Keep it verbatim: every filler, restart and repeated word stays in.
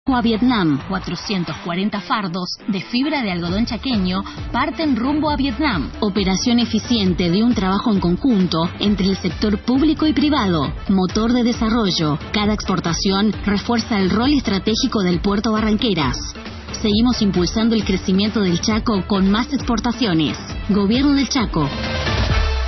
A Vietnam, cuatrocientos cuarenta fardos de fibra de algodón chaqueño parten rumbo a Vietnam. Operación eficiente de un trabajo en conjunto entre el sector público y privado. Motor de desarrollo. Cada exportación refuerza el rol estratégico del puerto Barranqueras. Seguimos impulsando el crecimiento del Chaco con más exportaciones. Gobierno del Chaco.